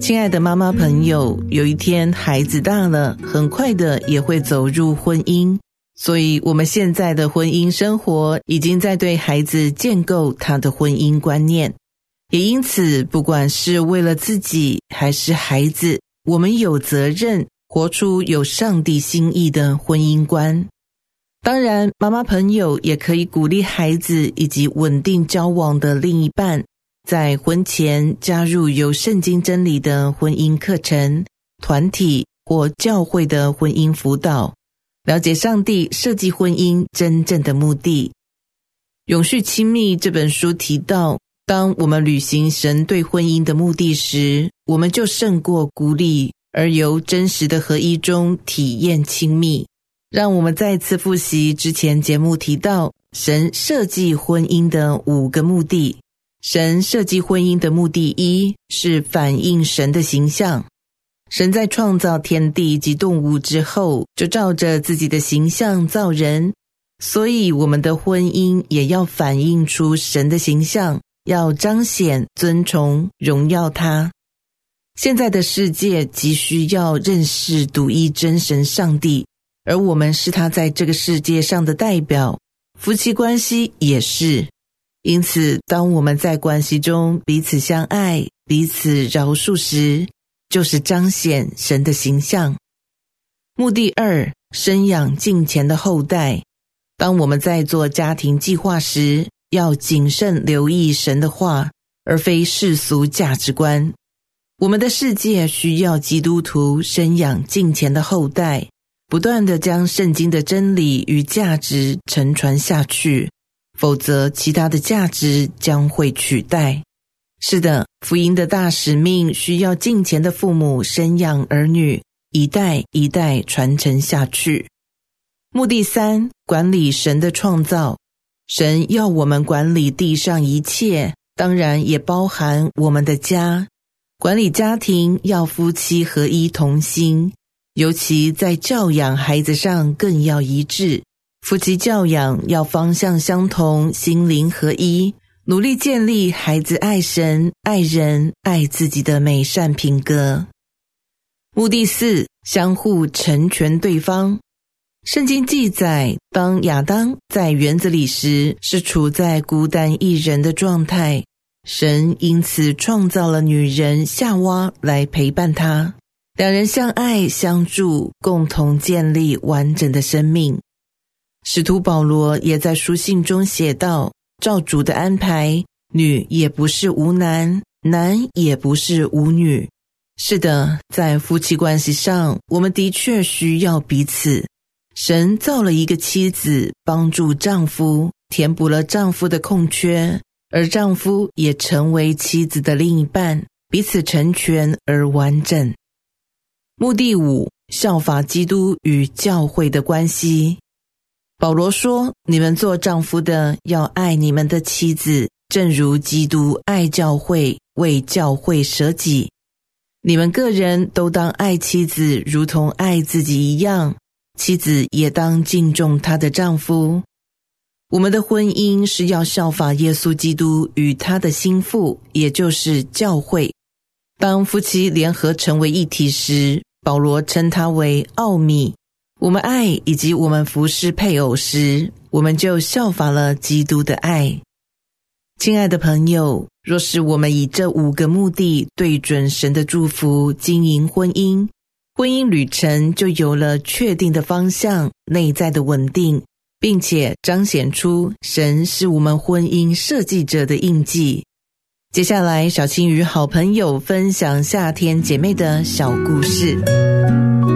亲爱的妈妈朋友，有一天孩子大了，很快的也会走入婚姻，所以我们现在的婚姻生活已经在对孩子建构他的婚姻观念。也因此，不管是为了自己还是孩子，我们有责任活出有上帝心意的婚姻观。当然，妈妈朋友也可以鼓励孩子以及稳定交往的另一半，在婚前加入有圣经真理的婚姻课程、团体或教会的婚姻辅导，了解上帝设计婚姻真正的目的。永续亲密这本书提到，当我们履行神对婚姻的目的时，我们就胜过孤立，而由真实的合一中体验亲密。让我们再次复习之前节目提到，神设计婚姻的5个目的。神设计婚姻的目的1是反映神的形象。神在创造天地及动物之后，就照着自己的形象造人，所以我们的婚姻也要反映出神的形象，要彰显、尊崇、荣耀他。现在的世界急需要认识独一真神上帝，而我们是他在这个世界上的代表，夫妻关系也是。因此，当我们在关系中彼此相爱、彼此饶恕时，就是彰显神的形象。目的2，生养敬虔的后代。当我们在做家庭计划时，要谨慎留意神的话，而非世俗价值观。我们的世界需要基督徒生养敬虔的后代，不断地将圣经的真理与价值承传下去，否则其他的价值将会取代。是的，福音的大使命需要敬虔的父母生养儿女，一代一代传承下去。目的3，管理神的创造。神要我们管理地上一切，当然也包含我们的家。管理家庭要夫妻合一同心，尤其在教养孩子上更要一致。夫妻教养要方向相同，心灵合一，努力建立孩子爱神、爱人、爱自己的美善品格。目的4，相互成全对方。圣经记载，当亚当在园子里时，是处在孤单一人的状态，神因此创造了女人夏娃来陪伴他，两人相爱相助，共同建立完整的生命。使徒保罗也在书信中写道，照主的安排，女也不是无男，男也不是无女。是的，在夫妻关系上，我们的确需要彼此。神造了一个妻子，帮助丈夫，填补了丈夫的空缺，而丈夫也成为妻子的另一半，彼此成全而完整。目的5，效法基督与教会的关系。保罗说，你们做丈夫的要爱你们的妻子，正如基督爱教会，为教会舍己。你们个人都当爱妻子如同爱自己一样，妻子也当敬重她的丈夫。我们的婚姻是要效法耶稣基督与他的心腹，也就是教会。当夫妻联合成为一体时，保罗称它为奥秘。我们爱以及我们服侍配偶时，我们就效法了基督的爱。亲爱的朋友，若是我们以这5个目的对准神的祝福经营婚姻，婚姻旅程就有了确定的方向、内在的稳定，并且彰显出神是我们婚姻设计者的印记。接下来，小青与好朋友分享夏天姐妹的小故事。